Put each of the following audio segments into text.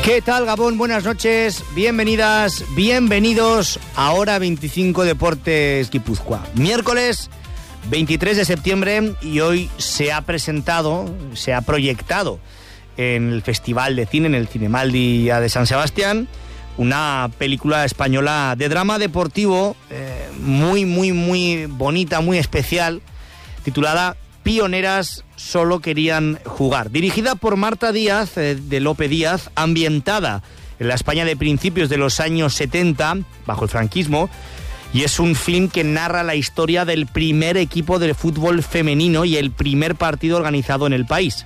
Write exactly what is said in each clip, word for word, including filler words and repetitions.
¿Qué tal, Gabón? Buenas noches, bienvenidas, bienvenidos a Hora veinticinco Deportes Guipúzcoa. Miércoles veintitrés de septiembre y hoy se ha presentado, se ha proyectado en el Festival de Cine, en el Cinemaldi de San Sebastián, una película española de drama deportivo eh, muy, muy, muy bonita, muy especial, titulada Pioneras solo querían jugar. Dirigida por Marta Díaz, eh, de Lope Díaz, ambientada en la España de principios de los años setenta, bajo el franquismo, y es un film que narra la historia del primer equipo de fútbol femenino y el primer partido organizado en el país.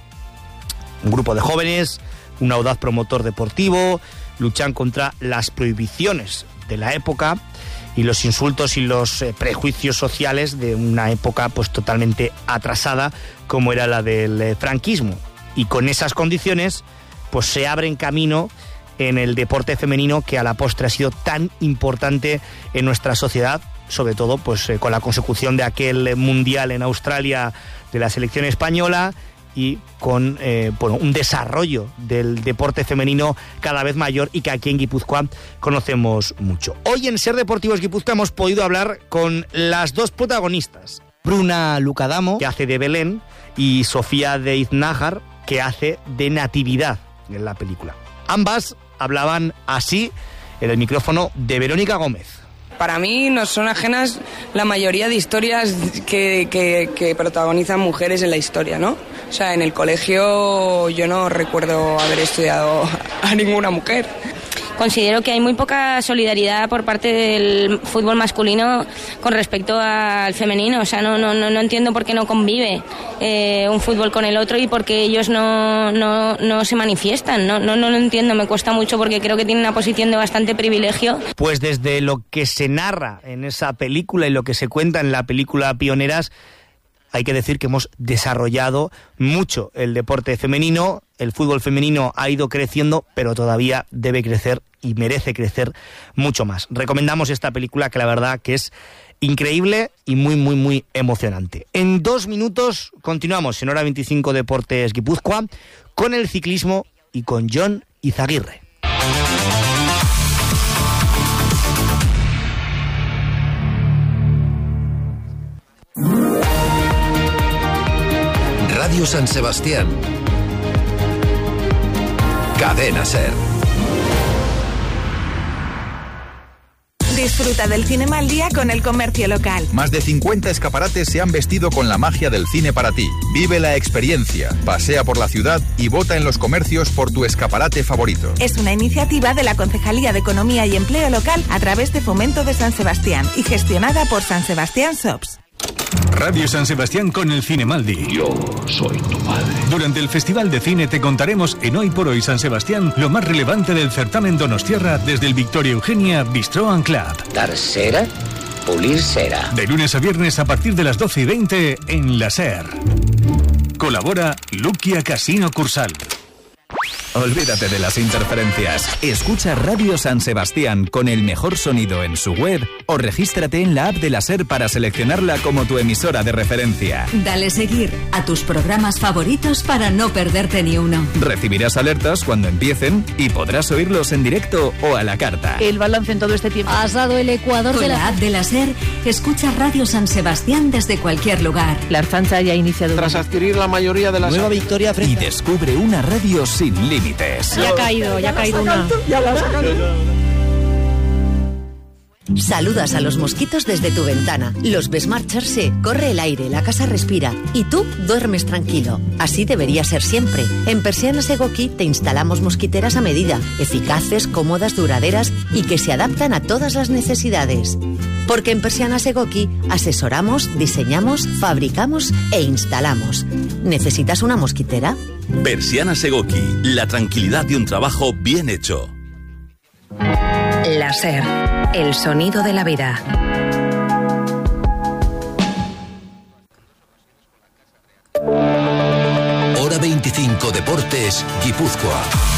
Un grupo de jóvenes, un audaz promotor deportivo, luchan contra las prohibiciones de la época y los insultos y los eh, prejuicios sociales de una época pues totalmente atrasada como era la del eh, franquismo. Y con esas condiciones pues se abren camino en el deporte femenino que a la postre ha sido tan importante en nuestra sociedad, sobre todo pues eh, con la consecución de aquel mundial en Australia de la selección española y con eh, bueno, un desarrollo del deporte femenino cada vez mayor y que aquí en Guipúzcoa conocemos mucho. Hoy en Ser Deportivos Guipúzcoa hemos podido hablar con las dos protagonistas, Bruna Lucadamo, que hace de Belén, y Sofía de Iznájar, que hace de Natividad en la película. Ambas hablaban así en el micrófono de Verónica Gómez. Para mí nos son ajenas la mayoría de historias que, que, que protagonizan mujeres en la historia, ¿no? O sea, en el colegio yo no recuerdo haber estudiado a ninguna mujer. Considero que hay muy poca solidaridad por parte del fútbol masculino con respecto al femenino. O sea, no no no, no entiendo por qué no convive eh, un fútbol con el otro y por qué ellos no, no, no se manifiestan. No, no, no lo entiendo, me cuesta mucho porque creo que tienen una posición de bastante privilegio. Pues desde lo que se narra en esa película y lo que se cuenta en la película Pioneras, hay que decir que hemos desarrollado mucho el deporte femenino. El fútbol femenino ha ido creciendo, pero todavía debe crecer y merece crecer mucho más. Recomendamos esta película que la verdad que es increíble y muy, muy, muy emocionante. En dos minutos continuamos en Hora veinticinco Deportes Guipúzcoa con el ciclismo y con Jon Izaguirre. Radio San Sebastián. Cadena Ser. Disfruta del cine al día con el comercio local. Más de cincuenta escaparates se han vestido con la magia del cine para ti. Vive la experiencia, pasea por la ciudad y vota en los comercios por tu escaparate favorito. Es una iniciativa de la Concejalía de Economía y Empleo Local a través de Fomento de San Sebastián y gestionada por San Sebastián Shops. Radio San Sebastián con el Cinemaldi. Yo soy tu padre. Durante el Festival de Cine te contaremos en Hoy por Hoy San Sebastián lo más relevante del certamen Donostiarra desde el Victoria Eugenia Bistro and Club. Dar cera, pulir cera. De lunes a viernes a partir de las doce y veinte en la SER. Colabora Luquia Casino Cursal. Olvídate de las interferencias. Escucha Radio San Sebastián con el mejor sonido en su web o regístrate en la app de la SER para seleccionarla como tu emisora de referencia. Dale seguir a tus programas favoritos para no perderte ni uno. Recibirás alertas cuando empiecen y podrás oírlos en directo o a la carta. El balance en todo este tiempo. Has dado el ecuador con de la... la app de la SER. Escucha Radio San Sebastián desde cualquier lugar. La Archancha ya ha iniciado. Tras adquirir la mayoría de las... Nueva Victoria Frente. Y descubre una radio sin límites. Ya ha caído, ya ha caído una. Ya la sacado. Saludas a los mosquitos desde tu ventana. Los ves marcharse, corre el aire, la casa respira y tú duermes tranquilo. Así debería ser siempre. En Persianas Egoki te instalamos mosquiteras a medida, eficaces, cómodas, duraderas y que se adaptan a todas las necesidades. Porque en Persianas Egoki asesoramos, diseñamos, fabricamos e instalamos. ¿Necesitas una mosquitera? Persianas Egoki, la tranquilidad de un trabajo bien hecho. La SER, el sonido de la vida. Hora veinticinco Deportes Guipúzcoa.